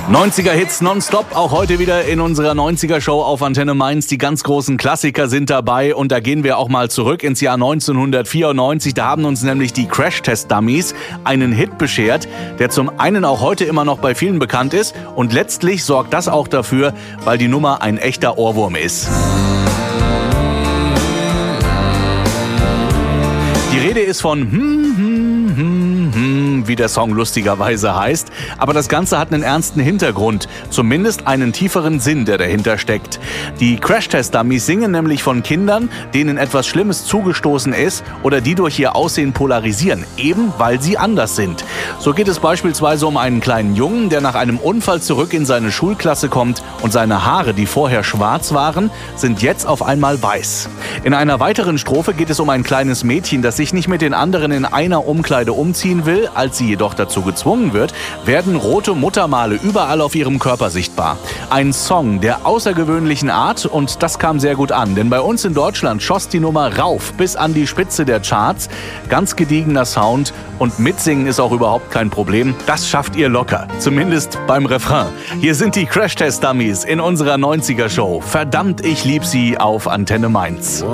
90er-Hits nonstop, auch heute wieder in unserer 90er-Show auf Antenne Mainz. Die ganz großen Klassiker sind dabei und da gehen wir auch mal zurück ins Jahr 1994. Da haben uns nämlich die Crash-Test-Dummies einen Hit beschert, der zum einen auch heute immer noch bei vielen bekannt ist und letztlich sorgt das auch dafür, weil die Nummer ein echter Ohrwurm ist. Die Rede ist von wie der Song lustigerweise heißt. Aber das Ganze hat einen ernsten Hintergrund. Zumindest einen tieferen Sinn, der dahinter steckt. Die Crash-Test-Dummies singen nämlich von Kindern, denen etwas Schlimmes zugestoßen ist oder die durch ihr Aussehen polarisieren, eben weil sie anders sind. So geht es beispielsweise um einen kleinen Jungen, der nach einem Unfall zurück in seine Schulklasse kommt und seine Haare, die vorher schwarz waren, sind jetzt auf einmal weiß. In einer weiteren Strophe geht es um ein kleines Mädchen, das sich nicht mit den anderen in einer Umkleide umziehen will. Als sie jedoch dazu gezwungen wird, werden rote Muttermale überall auf ihrem Körper sichtbar. Ein Song der außergewöhnlichen Art und das kam sehr gut an, denn bei uns in Deutschland schoss die Nummer rauf bis an die Spitze der Charts. Ganz gediegener Sound und mitsingen ist auch überhaupt kein Problem. Das schafft ihr locker, zumindest beim Refrain. Hier sind die Crash-Test-Dummies in unserer 90er-Show. Verdammt, ich lieb sie auf Antenne Mainz.